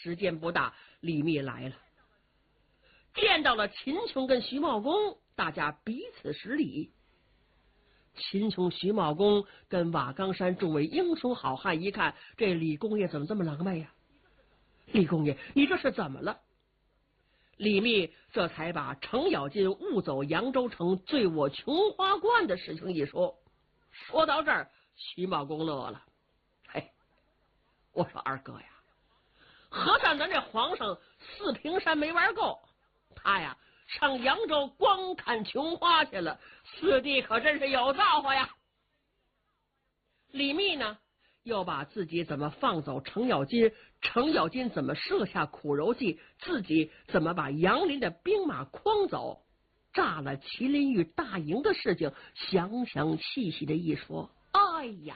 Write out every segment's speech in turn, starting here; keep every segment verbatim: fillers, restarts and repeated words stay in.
时间不大，李密来了，见到了秦琼跟徐茂公，大家彼此施礼。秦琼、徐茂公跟瓦岗山众位英雄好汉一看，这李公爷怎么这么狼狈呀、啊？李公爷，你这是怎么了？李密这才把程咬金误走扬州城、醉我琼花观的事情一说。说到这儿，徐茂公乐了。嘿，我说二哥呀，和尚咱这皇上四平山没玩够，他呀上扬州光看琼花去了，四弟可真是有造化呀。李密呢，又把自己怎么放走程咬金，程咬金怎么设下苦肉计，自己怎么把杨林的兵马诓走，炸了麒麟玉大营的事情，详详细细的一说。哎呀，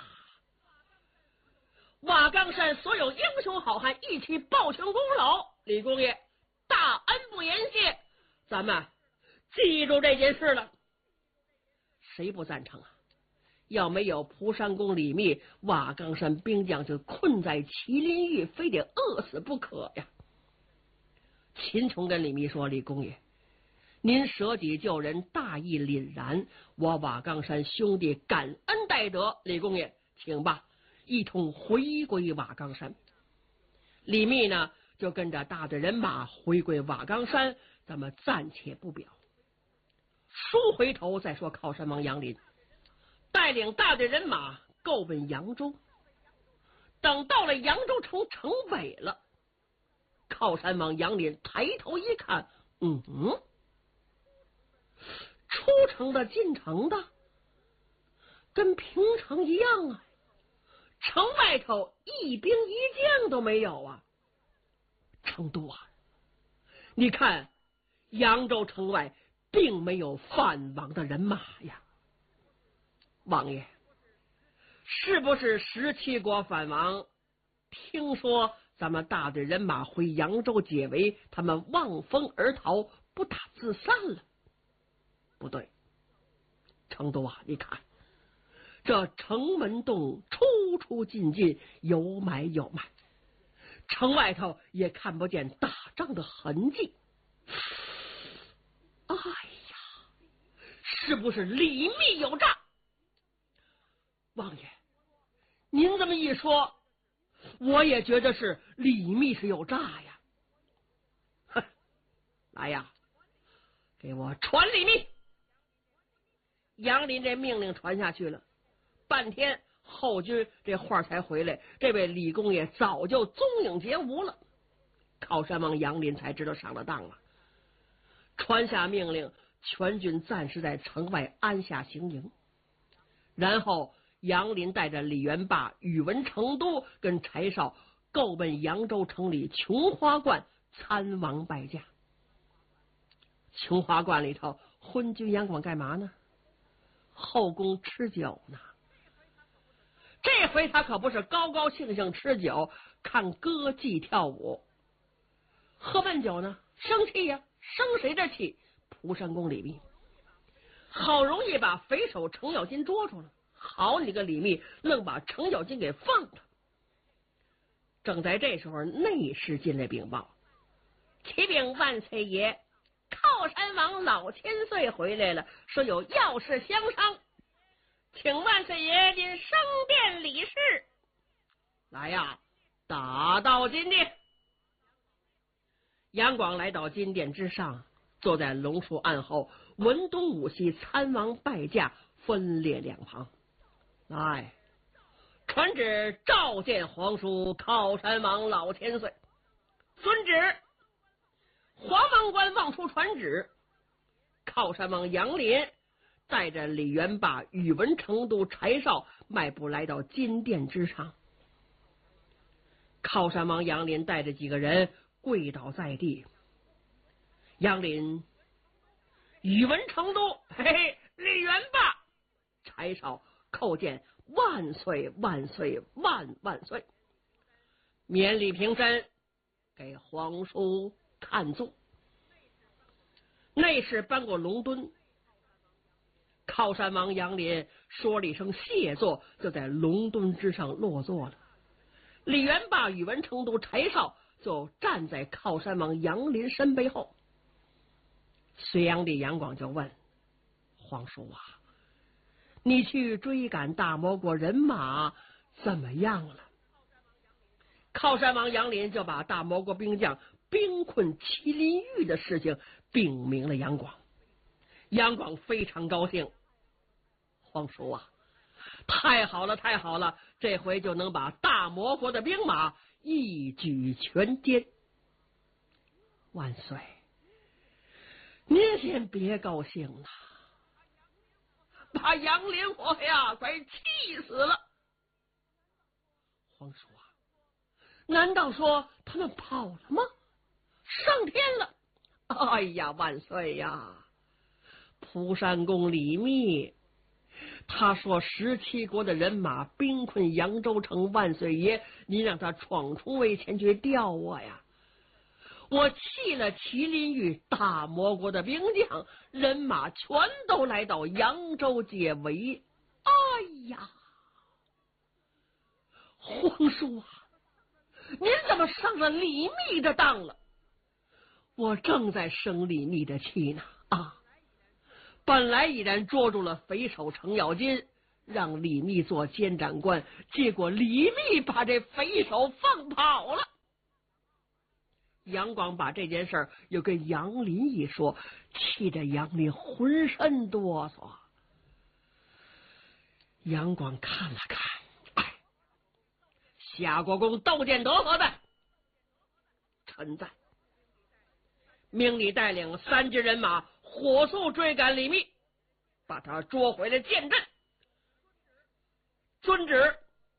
瓦岗山所有英雄好汉一起抱拳拱手，李公爷大恩不言谢，咱们记住这件事了。谁不赞成啊？要没有蒲山公李密，瓦岗山兵将就困在麒麟玉，非得饿死不可呀。秦琼跟李密说：“李公爷，您舍己救人，大义凛然，我瓦岗山兄弟感恩戴德。李公爷，请吧，一同回归瓦岗山。”李密呢，就跟着大队人马回归瓦岗山，咱们暂且不表。书回头再说，靠山王杨林带领大队人马够奔扬州。等到了扬州城城北了，靠山王杨林抬头一看，嗯嗯，出城的进城的跟平常一样啊，城外头一兵一将都没有啊。成都啊，你看扬州城外并没有犯王的人马呀。王爷，是不是十七国反王？听说咱们大队人马回扬州解围，他们望风而逃，不打自散了？不对，成都啊，你看这城门洞出出进进，有买有卖，城外头也看不见打仗的痕迹。哎呀，是不是李密有诈？王爷，您这么一说，我也觉得是李密是有诈呀。哼，来呀，给我传李密！杨林这命令传下去了，半天后军这话才回来，这位李公爷早就踪影皆无了。靠山王杨林才知道上了当了，传下命令，全军暂时在城外安下行营，然后杨林带着李元霸、宇文成都跟柴绍够奔扬州城里琼花观参王拜驾。琼花观里头，昏君杨广干嘛呢？后宫吃酒呢。这回他可不是高高兴兴吃酒，看歌妓跳舞。喝闷酒呢，生气呀，生谁的气？蒲山公李密，好容易把匪首程咬金捉住了。好你个李密，愣把程咬金给放了。正在这时候，内侍进来禀报：启禀万岁爷，靠山王老千岁回来了，说有要事相商，请万岁爷您升殿理事。来呀，打到金殿。杨广来到金殿之上，坐在龙树案后，文东武西参王拜驾，分列两旁。来，传旨召见皇叔靠山王老千岁。遵旨。黄王官望出传旨，靠山王杨林带着李元霸、宇文成都、柴绍迈步来到金殿之上。靠山王杨林带着几个人跪倒在地。杨林、宇文成都、嘿嘿，李元霸、柴绍叩见万岁万岁万万岁，免礼平身，给皇叔看座。内侍搬过龙墩，靠山王杨林说了一声谢座，就在龙墩之上落座了。 李元霸、宇文成都、柴绍就站在靠山王杨林身背后。隋炀帝杨广就问皇叔啊，你去追赶大魔国人马怎么样了？靠山王杨林就把大魔国兵将兵困麒麟峪的事情禀明了杨广。杨广非常高兴，皇叔啊，太好了太好了，这回就能把大魔国的兵马一举全歼。万岁，您先别高兴了，把杨林火呀快气死了。皇叔啊，难道说他们跑了吗？上天了？哎呀，万岁呀！蒲山公李密他说十七国的人马兵困扬州城，万岁爷您让他闯重围前去调我呀！我弃了麒麟峪，大魔国的兵将人马全都来到扬州解围。哎呀，皇叔啊，您怎么上了李密的当了？我正在生李密的气呢啊！本来已然捉住了匪首程咬金，让李密做监斩官，结果李密把这匪首放跑了。杨广把这件事儿又跟杨林一说，气得杨林浑身哆嗦。杨广看了看，哎，夏国公窦建德何在？臣在。命你带领三支人马火速追赶李密，把他捉回来见朕。遵旨。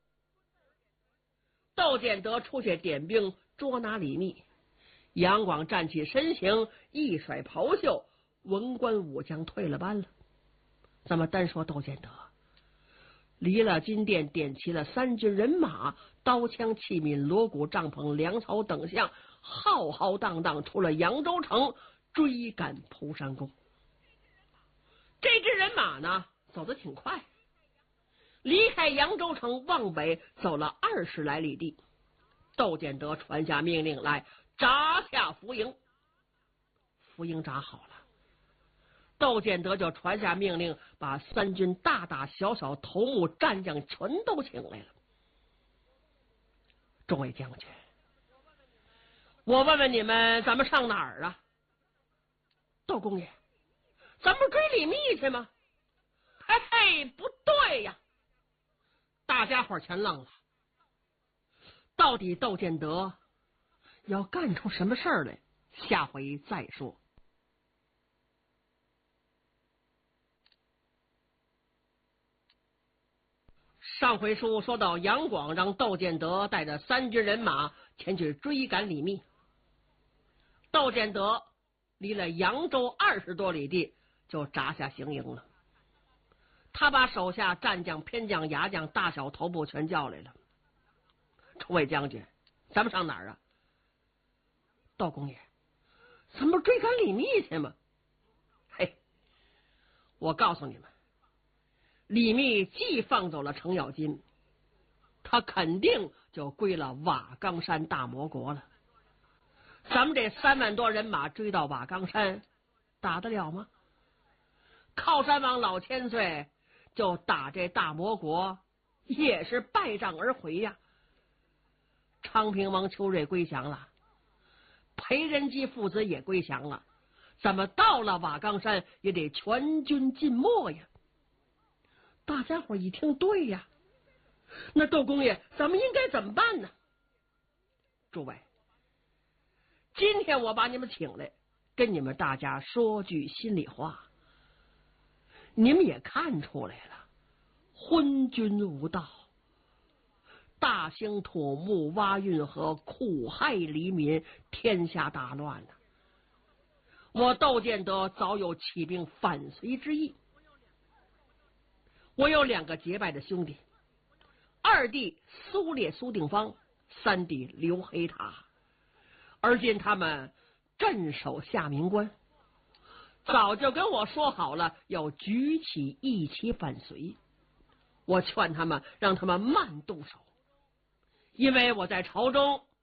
窦建德出去点兵捉拿李密，杨广站起身形，一甩袍袖，文官武将退了班了。咱们单说窦建德，离了金殿，点齐了三军人马，刀枪器皿、锣鼓帐篷、粮草等项，浩浩荡荡出了扬州城，追赶蒲山公。这支人马呢，走得挺快，离开扬州城往北走了二十来里地。窦建德传下命令来，扎下伏营。伏营扎好了，窦建德就传下命令，把三军大大小小头目战将全都请来了。众位将军，我问问你们，咱们上哪儿啊？窦公爷，咱们追李密去吗？嘿嘿，不对呀！大家伙全愣了，到底窦建德要干出什么事儿来？下回再说。上回书说到，杨广让窦建德带着三军人马前去追赶李密。窦建德离了扬州二十多里地，就扎下行营了。他把手下战将、偏将、牙将、大小头部全叫来了。诸位将军，咱们上哪儿啊？窦公爷，咱们追赶李密去吗？嘿，我告诉你们，李密既放走了程咬金，他肯定就归了瓦岗山大魔国了。咱们这三万多人马追到瓦岗山，打得了吗？靠山王老千岁就打这大魔国，也是败仗而回呀。昌平王邱瑞归降了，裴仁基父子也归降了，咱们到了瓦岗山也得全军尽没呀。大家伙一听，对呀，那窦公爷，咱们应该怎么办呢？诸位，今天我把你们请来，跟你们大家说句心里话。你们也看出来了，昏君无道，大兴土木，挖运河，苦害黎民，天下大乱了。我窦建德早有起兵反隋之意。我有两个结拜的兄弟，二弟苏烈、苏定方，三弟刘黑塔，而今他们镇守下民关，早就跟我说好了要举起义旗反隋。我劝他们，让他们慢动手， 因为我在朝中